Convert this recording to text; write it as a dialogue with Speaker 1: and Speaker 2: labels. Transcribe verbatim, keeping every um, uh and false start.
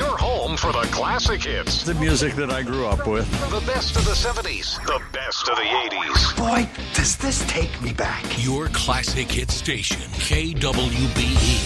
Speaker 1: Your home for the classic hits.
Speaker 2: The music that I grew up with.
Speaker 1: The best of the seventies. The best of the eighties.
Speaker 3: Boy, does this take me back.
Speaker 4: Your classic hit station, K W B E.